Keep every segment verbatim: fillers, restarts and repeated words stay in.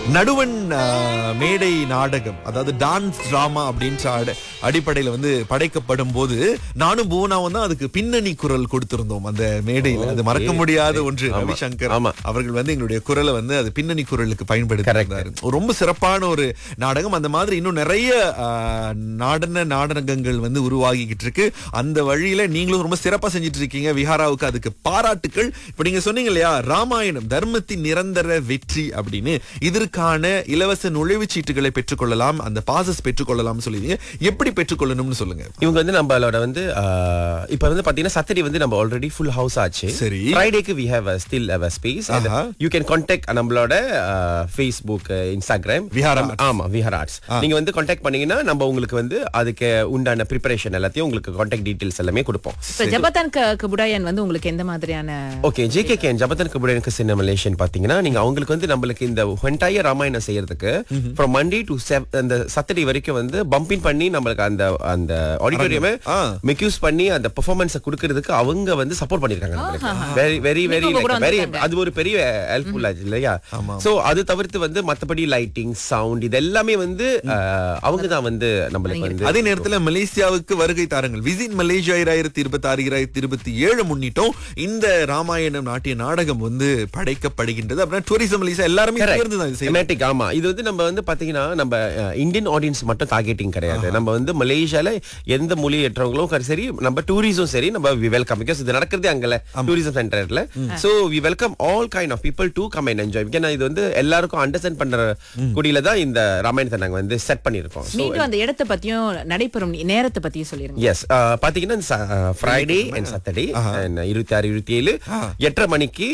நடுவன் ஆஹ், மேடை நாடகம், அதாவது டான்ஸ் டிராமா அப்படின்ற அட- அடிப்படையில வந்து படைக்கப்படும் போது நானும் பூனாவும் தான் அதுக்கு பின்னணி குரல் கொடுத்திருந்தோம் அந்த மேடையில. அது மறக்க முடியாத ஒன்று. ஆமா. ரவிசங்கர் ஆமா. அவர்கள் வந்து எங்களுடைய குரலை வந்து அது பின்னணி குரலுக்கு பயன்படுத்தினார். ரொம்ப சிறப்பான ஒரு நாடகம். அந்த மாதிரி இன்னும் நிறைய ஆஹ், நடன நாடகங்கள் வந்து உருவாகிக்கிட்டு இருக்கு. அந்த வழியில நீங்களும் ரொம்ப சிறப்பா செஞ்சிட்டு இருக்கீங்க. விஹாராவுக்கு அதுக்கு பாராட்டுக்கள். இப்ப நீங்க சொன்னீங்க இல்லையா, ராமாயணம் தர்மத்தின் நிரந்தர வெற்றி அப்படின்னு, இதற்கான இலவச நுழைவுச் சீட்டுகளை பெற்றுக்கொள்ளலாம், அந்த பாசஸ் பெற்றுக்கொள்ளலாம் சொல்லிங்க. எப்படி பெற்றுக்கொள்ளணும்னு சொல்லுங்க. இவங்க வந்து நம்மளோட வந்து ஆஹ், இப்ப வந்து பாத்தீங்கன்னா சாட்டர்டே வந்து நம்ம ஆல்ரெடி ஃபுல் ஹவுஸ் ஆச்சு. சரி. ஃப்ரைடேக்கு we have a still have a space and Aha. you can contact நம்மளோட Facebook, Instagram விஹாரா நம்ம- ஆமா விஹாரா ஆர்ட்ஸ். நீங்க வந்து கான்டாக்ட் பண்ணீங்கன்னா நம்ம உங்களுக்கு வந்து அதுக்கு உண்டான ப்ரிப்பரேஷன் எல்லாத்தையும் உங்களுக்கு கான்டாக்ட் டீடைல்ஸ் எல்லாமே கொடுப்போம். இப்ப ஜபதான் கபுடாயன் வந்து உங்களுக்கு எந்த மாதிரியான ஓகே, ஜேகேகே ஜபதன் கபுடனுக்கு சின்ன மலேஷியன் பாத்தீங்கன்னா நீங்க அவங்களுக்கு வந்து நம்மளுக்கு இந்த என்டையர் ராமாயணம் செய்யறதுக்கு ஃப்ரம் மண்டே டு அந்த சாட்டர்டே வரைக்கும் வந்து பம்பிங் பண்ணி நம்மளுக்கு அந்த அந்த ஆடிட்டோரியமே ஆ. மெக்யூஸ் பண்ணி அந்த பெர்ஃபார்மன்ஸை கொடுக்கிறதுக்கு அவங்க வந்து சப்போர்ட் பண்ணிருக்காங்க நம்மளுக்கு. வெரி வெரி வெரி நீங்க கூட வெரி வந்திருக்காங்க. அது ஒரு பெரிய ஹெல்ப்ஃபுல் ஆச்சு இல்லையா? சோ அது தவிர்த்து வந்து மத்தபடி லைட்டிங், சவுண்ட் இது எல்லாமே வந்து அவங்க தான் வந்து நம்மளுக்கு வந்து அதே நேரத்துல மலேசியாவுக்கு வருகை தாருங்கள். விசிட் மலேசியா இரண்டாயிரத்தி இருபத்தி ஆறு இரண்டாயிரத்தி இருபத்தி ஏழு முன்னிட்டும் இந்த ராமாயணம் நாட்டிய நாடகம் வந்து படைக்கப்படுகின்றது. அப்புறம் டூரிசம் மலேசியா எல்லாருமே சேர்ந்து தான் இது செய்யணும். Thematic, ஆமா. இது வந்து நம்ம வந்து பாத்தீங்கன்னா நம்ம இந்தியன் ஆடியன்ஸ் மட்டும் டார்கெட்டிங் கிடையாது. நம்ம வந்து மலேசியால எந்த மொழி ஏற்றவங்களும் சரி, நம்ம டூரிசம் சரி, நம்ம வி வெல்கம். பிகாஸ் இது நடக்கிறதே அங்கல டூரிசம் சென்டர்ல. So we welcome all kind of people to come and enjoy. ஏன்னா இது வந்து எல்லாருக்கும் அண்டர்ஸ்டாண்ட் பண்ற கூடியில தான் இந்த ராமாயணத்தை நாங்க வந்து செட் பண்ணிருக்கோம். மீண்டும் அந்த இடத்தை பத்தியும் நடைபெறும் நேரத்தை பத்தியும் சொல்லிருங்க. எஸ், பாத்தீங்கன்னா ஃப்ரைடே அண்ட் சாட்டர்டே இருபத்தி ஆறு இருபத்தி ஏழு எட்டரை மணிக்கு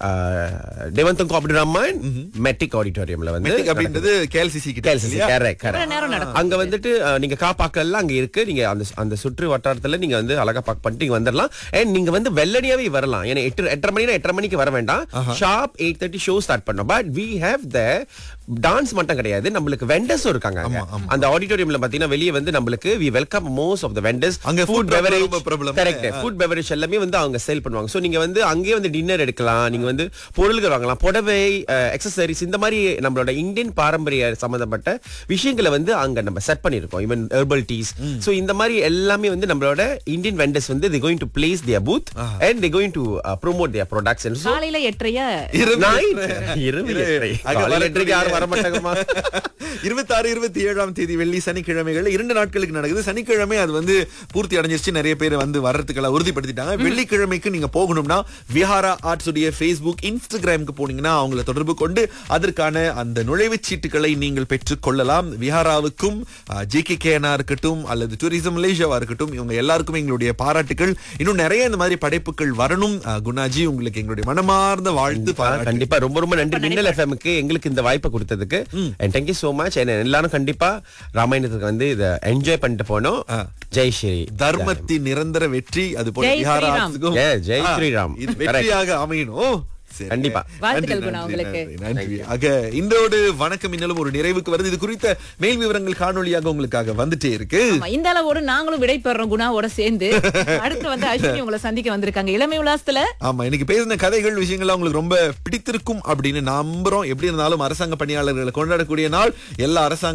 தேவந்தம் அப்துல் ரஹ்மான் மெட்டிக் ஆடிட்டோரியம்ல வந்து மெட்டிக் அப்படின்றது கேஎல்சிசி கிட்ட கேஎல்சிசி, இல்லையா? correct, correct. எவ்வளவு நேரம் நடக்கும்? அங்க வந்துட்டு அஹ், நீங்க கா பாக்கெல்லாம் அங்க இருக்கு. நீங்க அந்த அந்த சுற்று வட்டாரத்துல நீங்க வந்து அழகா பாக் பண்ணிட்டு நீங்க வந்துடலாம். அண்ட் நீங்க வந்து வெள்ளடியாவே வரலாம். ஏன்னா எட்டு எட்டரை மணினா எட்டரை மணிக்கு வர வேண்டாம். Sharp eight thirty show start பண்ணோம். But we have the dance மட்டும் கிடையாது, நம்மளுக்கு வெண்டர்ஸும் இருக்காங்க அங்க. அந்த ஆடிட்டோரியம்ல பாத்தீங்கன்னா வெளியே வந்து நம்மளுக்கு we welcome most of the vendors. அங்க ஃபுட் food பெவரேஜ், ரொம்ப பிரபலம். கரெக்ட், ஃபுட் பெவரேஜ் எல்லாமே வந்து அவங்க சேல் பண்ணுவாங்க. சோ நீங்க வந்து அங்கேயே வந்து டின்னர் எடுக்கலாம். நீங்க வந்து பொருள்கள் வாங்கலாம், புடவை, எக்ஸசரிஸ், இந்த மாதிரி நம்மளோட இந்தியன் பாரம்பரிய சம்பந்தப்பட்ட விஷயங்களை வந்து அங்க நம்ம செட் பண்ணிருக்கோம். Even herbal tease. சோ இந்த மாதிரி எல்லாமே வந்து நம்மளோட இந்தியன் வெண்டர்ஸ் வந்து they going to place their booth and they going to uh, promote their products. And so காலையில எட்டரையா இரவு night இரவு எட்டரை. அங்க காலையில வரக்கூடிய எட்டரைக்கு யாரும் வர மாட்டாங்கம்மா. இருபத்தி ஆறு இருபத்தி ஏழாம் தேதி வெள்ளி சனிக்கிழமைகள் இரண்டு நாட்களுக்கு நடக்குது. சனிக்கிழமை அது வந்து பூர்த்தி அடைஞ்சிருச்சு. நிறைய பேர் வந்து வர்றதுக்கெல்லாம் உறுதிப்படுத்திட்டாங்க. வெள்ளிக்கிழமைக்கு நீங்க போகணும்னா விஹாரா ஆர்ட்ஸ் உடைய Facebook, இன்ஸ்டாகிராமுக்கு போனீங்கன்னா அவங்கள தொடர்பு கொண்டு அதற்கான அந்த நுழைவுச் சீட்டுகளை நீங்கள் பெற்றுக் கொள்ளலாம். விஹாராவுக்கும் ஜேகேகேனா இருக்கட்டும் அல்லது டூரிசம் மலேசியாவா இருக்கட்டும், இவங்க எல்லாருக்கும் எங்களுடைய பாராட்டுகள். இன்னும் நிறைய இந்த மாதிரி படைப்புகள் வரணும். அஹ், குணாஜி, உங்களுக்கு எங்களுடைய மனமார்ந்த வாழ்த்து, பாராட்டு. கண்டிப்பா ரொம்ப ரொம்ப நன்றி மின்னல் எஃப்எம்க்கு எங்களுக்கு இந்த வாய்ப்பை கொடுத்ததுக்கு. and thank you so much. and எல்லாரும் கண்டிப்பா ராமாயணத்துக்கு வந்து இத என்ஜாய் பண்ணிட்டு போனோம். ஜெய் ஸ்ரீ தர்மத்தின் நிரந்தர வெற்றி. அது போல ஜெய் விஹாரா ஸ்ரீராம். ஆர்ட்ஸுக்கும் Yeah, ஜெய் ஆ, ஸ்ரீராம். இது வெற்றியாக அமையணும். சரி. கண்டிப்பா. வாழ்த்துக்கள் நன்றி, குணா நன்றி, உங்களுக்கு. நன்றி, நன்றி. ஆக இன்றோடு வணக்கம் இன்னலும் ஒரு நிறைவுக்கு வருது. இது குறித்த மேல் விவரங்கள் காணொளியாக உங்களுக்காக வந்துட்டே இருக்கு. ஆமா, இந்த அளவோடு நாங்களும் விடை பெறோம் குணாவோட சேர்ந்து. அடுத்து வந்து அஸ்வினி உங்களை சந்திக்க வந்திருக்காங்க இளமை உலாசத்துல. ஆமா, இன்னைக்கு பேசின கதைகள் விஷயங்கள்லாம் உங்களுக்கு ரொம்ப பிடித்திருக்கும் அப்படின்னு நம்புறோம். எப்படி இருந்தாலும் அரசாங்க பணியாளர்களை கொண்டாடக்கூடிய நாள். எல்லா அரசாங்க